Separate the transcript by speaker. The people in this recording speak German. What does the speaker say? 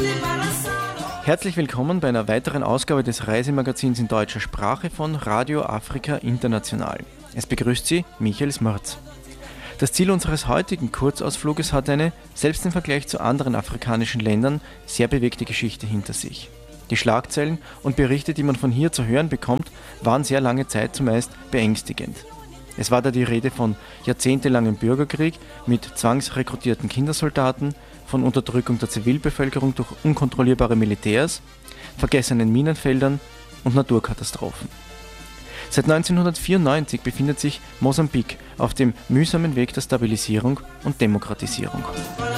Speaker 1: Herzlich willkommen bei einer weiteren Ausgabe des Reisemagazins in deutscher Sprache von Radio Afrika International. Es begrüßt Sie Michael Smerz. Das Ziel unseres heutigen Kurzausfluges hat eine, selbst im Vergleich zu anderen afrikanischen Ländern, sehr bewegte Geschichte hinter sich. Die Schlagzeilen und Berichte, die man von hier zu hören bekommt, waren sehr lange Zeit zumeist beängstigend. Es war da die Rede von jahrzehntelangem Bürgerkrieg mit zwangsrekrutierten Kindersoldaten, von Unterdrückung der Zivilbevölkerung durch unkontrollierbare Militärs, vergessenen Minenfeldern und Naturkatastrophen. Seit 1994 befindet sich Mosambik auf dem mühsamen Weg der Stabilisierung und Demokratisierung.